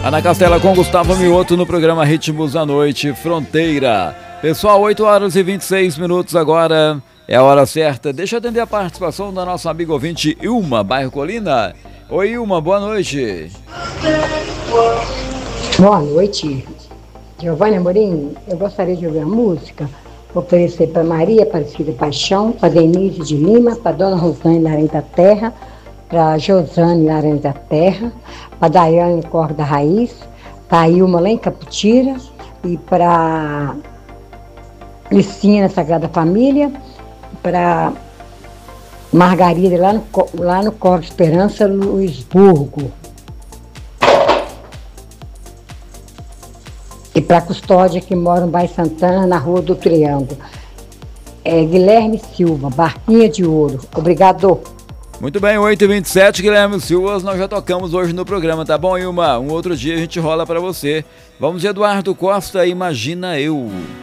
Ana Castela com Gustavo Mioto no programa Ritmos da Noite, Fronteira. Pessoal, 8 horas e 26 minutos agora, é a hora certa. Deixa eu atender a participação da nossa amiga ouvinte Ilma, bairro Colina. Oi, Ilma, boa noite. Boa noite, Giovanni Amorim. Eu gostaria de ouvir a música. Vou oferecer para Maria Aparecida Paixão, para Denise de Lima, para Dona Rosane Laranja da Terra, para Josane Laranja da Terra, para Daiane Cor da Raiz, para Ilma lá em Caputira e para Licinha na Sagrada Família, para Margarida lá no Coro Esperança, Luisburgo. E para a Custódia, que mora no Bairro Santana, na Rua do Triângulo. Guilherme Silva, Barquinha de Ouro. Obrigado. Muito bem, 8h27, Guilherme Silva, nós já tocamos hoje no programa, tá bom, Ilma? Um outro dia a gente rola para você. Vamos de Eduardo Costa, Imagina Eu.